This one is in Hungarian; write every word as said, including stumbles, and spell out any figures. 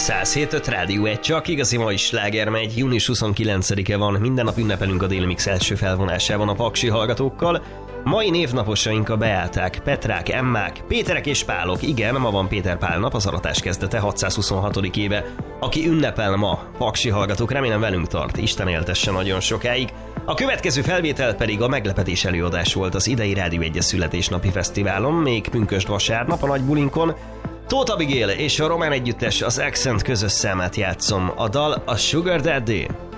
száz hét öt Rádió egy, csak igazi mai sláger megy. Június huszonkilencedike van, minden nap ünnepelünk a Déli Mix első felvonásában a paksi hallgatókkal. Mai névnaposaink a Beáták, Petrák, Emmák, Péterek és Pálok. Igen, ma van Péter Pál nap, az aratás kezdete, hatszázhuszonhatodik éve. Aki ünnepel ma, paksi hallgatók, remélem velünk tart, Isten éltesse nagyon sokáig. A következő felvétel pedig a meglepetés előadás volt az idei Rádió egyes születésnapi fesztiválon, még pünkösd vasárnap a nagy bulinkon. Tóth Abigail és a román együttes az Accent közös számát játszom. A dal a Sugar Daddy.